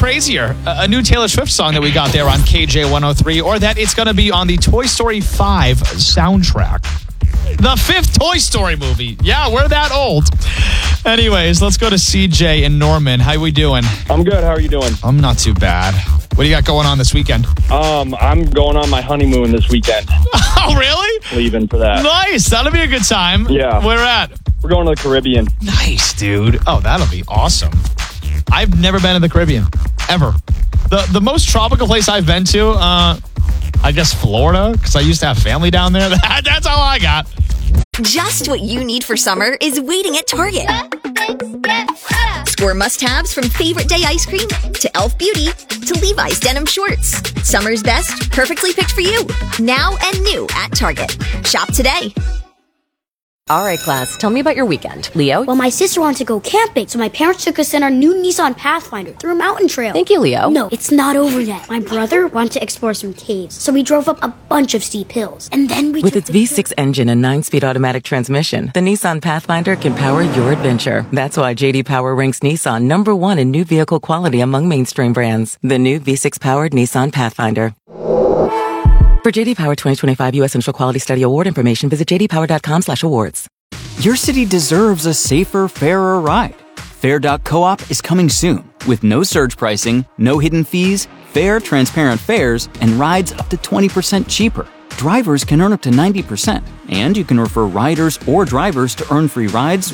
crazier? A new Taylor Swift song that we got there on KJ 103, or that it's going to be on the Toy Story 5 soundtrack. The fifth Toy Story movie. Yeah, we're that old. Anyways, let's go to CJ in Norman. How we doing? I'm good. How are you doing? I'm not too bad. What do you got going on this weekend? I'm going on my honeymoon this weekend. Oh, really? Leaving for that. Nice. That'll be a good time. Yeah. Where at? We're going to the Caribbean. Nice, dude. Oh, that'll be awesome. I've never been in the Caribbean. Ever. The most tropical place I've been to, I guess Florida, because I used to have family down there. That's all I got. Just what you need for summer is waiting at Target. Score must-haves from Favorite Day ice cream to Elf Beauty to Levi's denim shorts. Summer's best, perfectly picked for you. Now and new at Target. Shop today. All right, class, tell me about your weekend. Leo? Well, my sister wanted to go camping, so my parents took us in our new Nissan Pathfinder through a mountain trail. Thank you, Leo. No, it's not over yet. My brother wanted to explore some caves, so we drove up a bunch of steep hills. And then we With its V6 engine and 9-speed automatic transmission, the Nissan Pathfinder can power your adventure. That's why J.D. Power ranks Nissan #1 in new vehicle quality among mainstream brands. The new V6-powered Nissan Pathfinder. For J.D. Power 2025 U.S. Initial Quality Study Award information, visit jdpower.com/awards. Your city deserves a safer, fairer ride. Fair.coop is coming soon with no surge pricing, no hidden fees, fair, transparent fares, and rides up to 20% cheaper. Drivers can earn up to 90%, and you can refer riders or drivers to earn free rides